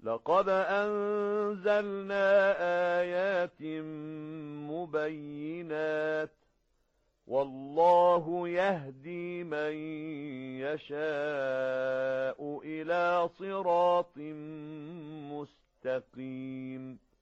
لقد أنزلنا آيات مبينات والله يهدي من يشاء إلى صراط مستقيم